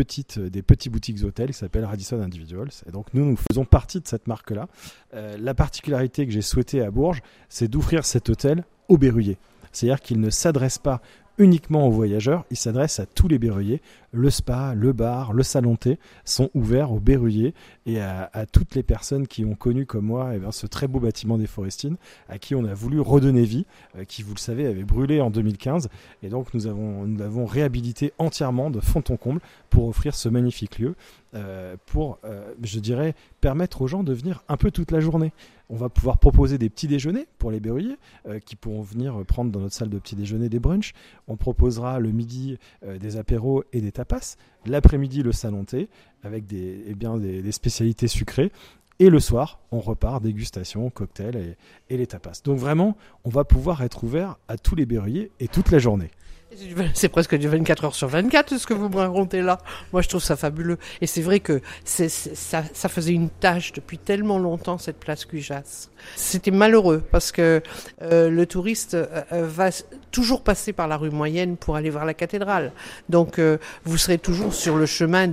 petits boutiques hôtels qui s'appellent Radisson Individuals. Et donc nous faisons partie de cette marque-là. La particularité que j'ai souhaité à Bourges, c'est d'offrir cet hôtel aux berruyers. C'est-à-dire qu'il ne s'adresse pas uniquement aux voyageurs, il s'adresse à tous les berruyers. Le spa, le bar, le salon thé sont ouverts aux berruyers et à toutes les personnes qui ont connu comme moi ce très beau bâtiment des Forestines, à qui on a voulu redonner vie, qui, vous le savez, avait brûlé en 2015. Et donc nous l'avons réhabilité entièrement de fond en comble pour offrir ce magnifique lieu, pour, je dirais, permettre aux gens de venir un peu toute la journée. On va pouvoir proposer des petits déjeuners pour les berruyers qui pourront venir prendre dans notre salle de petit déjeuner des brunchs. On proposera le midi des apéros et des tapas. L'après-midi, le salon thé avec des spécialités sucrées. Et le soir, on repart, dégustation, cocktail et les tapas. Donc vraiment, on va pouvoir être ouvert à tous les berruyers et toute la journée. C'est presque du 24 heures sur 24 ce que vous me racontez là. Moi je trouve ça fabuleux. Et c'est vrai que ça faisait une tâche depuis tellement longtemps, cette place Cujas. C'était malheureux parce que le touriste va toujours passer par la rue Moyenne pour aller voir la cathédrale. Donc vous serez toujours sur le chemin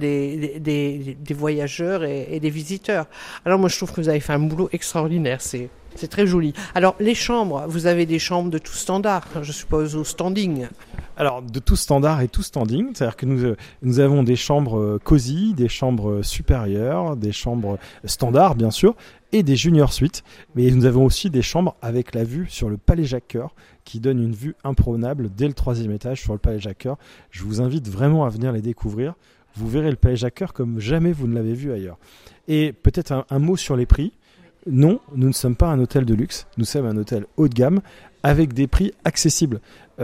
des voyageurs et des visiteurs. Alors moi je trouve que vous avez fait un boulot extraordinaire. C'est très joli. Alors, les chambres, vous avez des chambres de tout standard, je suppose, au standing. Alors, de tout standard et tout standing, c'est-à-dire que nous avons des chambres cosy, des chambres supérieures, des chambres standards, bien sûr, et des junior suites. Mais nous avons aussi des chambres avec la vue sur le Palais Jacques-Cœur, qui donne une vue imprenable dès le 3e étage sur le Palais Jacques-Cœur. Je vous invite vraiment à venir les découvrir. Vous verrez le Palais Jacques-Cœur comme jamais vous ne l'avez vu ailleurs. Et peut-être un mot sur les prix. Non, nous ne sommes pas un hôtel de luxe, nous sommes un hôtel haut de gamme avec des prix accessibles.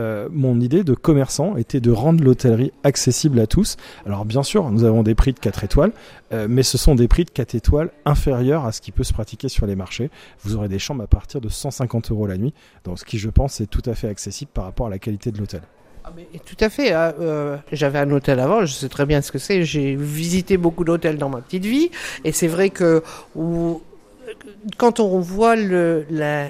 Mon idée de commerçant était de rendre l'hôtellerie accessible à tous. Alors bien sûr, nous avons des prix de 4 étoiles, mais ce sont des prix de 4 étoiles inférieurs à ce qui peut se pratiquer sur les marchés. Vous aurez des chambres à partir de 150 € la nuit, donc ce qui, je pense, est tout à fait accessible par rapport à la qualité de l'hôtel. Ah mais, tout à fait. J'avais un hôtel avant, je sais très bien ce que c'est. J'ai visité beaucoup d'hôtels dans ma petite vie, et c'est vrai que quand on voit le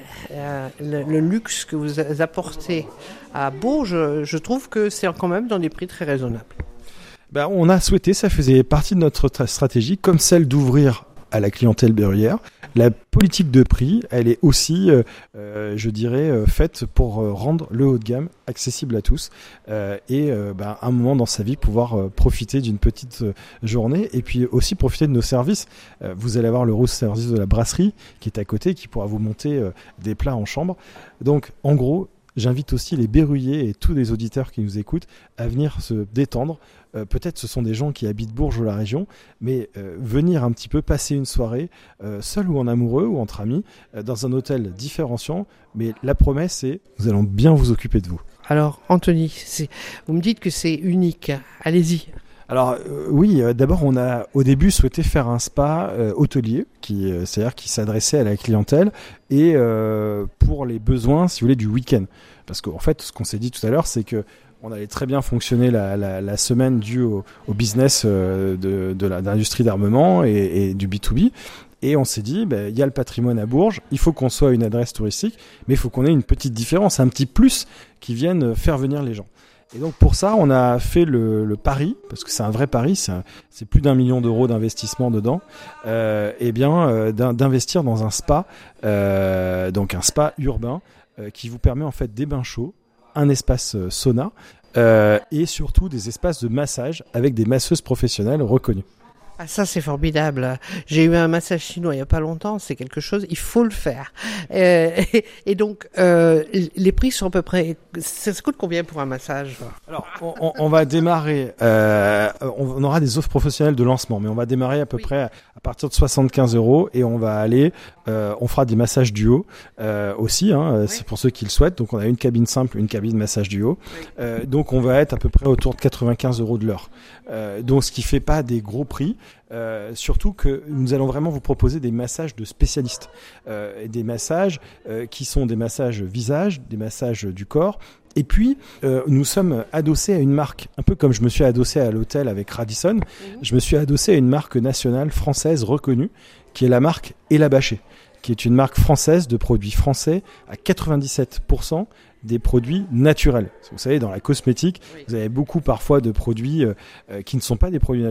luxe que vous apportez à Bourges, je trouve que c'est quand même dans des prix très raisonnables. On a souhaité, ça faisait partie de notre stratégie, comme celle d'ouvrir à la clientèle berruyère. La politique de prix, elle est aussi, je dirais, faite pour rendre le haut de gamme accessible à tous et un moment dans sa vie pouvoir profiter d'une petite journée et puis aussi profiter de nos services. Vous allez avoir le room service de la brasserie qui est à côté, qui pourra vous monter des plats en chambre. Donc, en gros, j'invite aussi les berruyers et tous les auditeurs qui nous écoutent à venir se détendre. Peut-être ce sont des gens qui habitent Bourges ou la région, mais venir un petit peu passer une soirée, seul ou en amoureux ou entre amis, dans un hôtel différenciant. Mais la promesse, c'est nous allons bien vous occuper de vous. Alors, Anthony, vous me dites que c'est unique. Allez-y. Alors oui, d'abord on a au début souhaité faire un spa hôtelier, c'est-à-dire qui s'adressait à la clientèle et pour les besoins, si vous voulez, du week-end. Parce qu'en fait, ce qu'on s'est dit tout à l'heure, c'est que on allait très bien fonctionner la semaine due au business de l'industrie d'armement et du B2B. Et on s'est dit, il y a le patrimoine à Bourges, il faut qu'on soit une adresse touristique, mais il faut qu'on ait une petite différence, un petit plus qui vienne faire venir les gens. Et donc pour ça, on a fait le pari, parce que c'est un vrai pari, c'est plus d'1 million d'euros d'investissement dedans, d'investir dans un spa, donc un spa urbain, qui vous permet en fait des bains chauds, un espace sauna, et surtout des espaces de massage avec des masseuses professionnelles reconnues. Ah, ça c'est formidable. J'ai eu un massage chinois il n'y a pas longtemps, c'est quelque chose, il faut le faire. Et donc, les prix sont à peu près... Ça coûte combien pour un massage ? Alors, on va démarrer... on aura des offres professionnelles de lancement, mais on va démarrer à peu près à partir de 75 € et on va aller... on fera des massages duo aussi, c'est pour ceux qui le souhaitent. Donc, on a une cabine simple, une cabine massage duo. Donc, on va être à peu près autour de 95 € de l'heure. Donc, ce qui fait pas des gros prix. Surtout que nous allons vraiment vous proposer des massages de spécialistes, des massages qui sont des massages visage, des massages du corps. Et puis, nous sommes adossés à une marque, un peu comme je me suis adossé à l'hôtel avec Radisson, je me suis adossé à une marque nationale française reconnue, qui est la marque Elabaché, qui est une marque française de produits français à 97%, des produits naturels. Vous savez, dans la cosmétique, vous avez beaucoup parfois de produits qui ne sont pas des produits naturels.